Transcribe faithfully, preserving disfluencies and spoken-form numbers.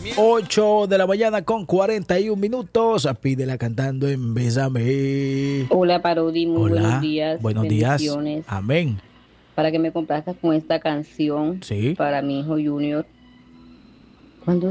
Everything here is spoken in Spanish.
ocho de la mañana con cuarenta y un minutos. Pídela cantando en Bésame. Hola Parodi, muy Hola, buenos días, buenos días. bendiciones. Amén. Para que me complazcas con esta canción Sí. para mi hijo Junior. Cuando